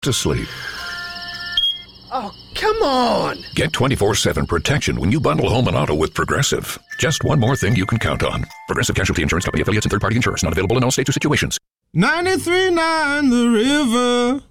to sleep. Oh, come on! Get 24/7 protection when you bundle home and auto with Progressive. Just one more thing you can count on. Progressive Casualty Insurance Company, affiliates, and third-party insurers. Not available in all states or situations. 93.9 The River.